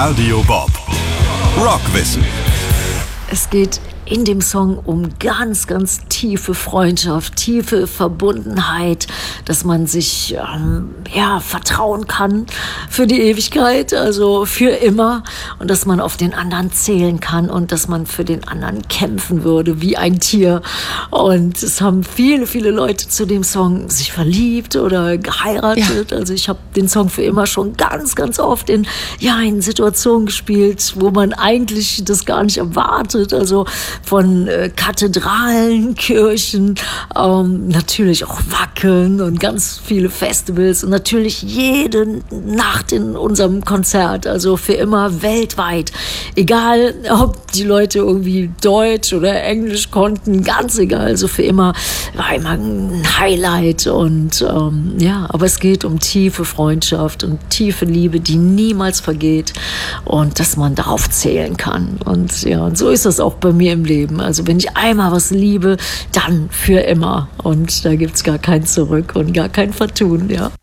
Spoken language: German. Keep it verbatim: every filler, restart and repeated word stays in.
Radio Bob. Rockwissen. Es geht in dem Song um ganz, ganz tiefe Freundschaft, tiefe Verbundenheit, dass man sich ähm, ja, vertrauen kann für die Ewigkeit, also für immer, und dass man auf den anderen zählen kann und dass man für den anderen kämpfen würde wie ein Tier. Und es haben viele, viele Leute zu dem Song sich verliebt oder geheiratet. Ja. Also ich habe den Song für immer schon ganz, ganz oft in, ja, in Situationen gespielt, wo man eigentlich das gar nicht erwartet. Also von äh, Kathedralen, Kirchen, ähm, natürlich auch Wacken und ganz viele Festivals und natürlich jede Nacht in unserem Konzert, also für immer weltweit. Egal, ob die Leute irgendwie Deutsch oder Englisch konnten, ganz egal, also für immer war immer ein Highlight und ähm, ja, aber es geht um tiefe Freundschaft und tiefe Liebe, die niemals vergeht und dass man darauf zählen kann und ja, und so ist das auch bei mir im Leben. Also wenn ich einmal was liebe, dann für immer. Und da gibt es gar kein Zurück und gar kein Vertun, ja.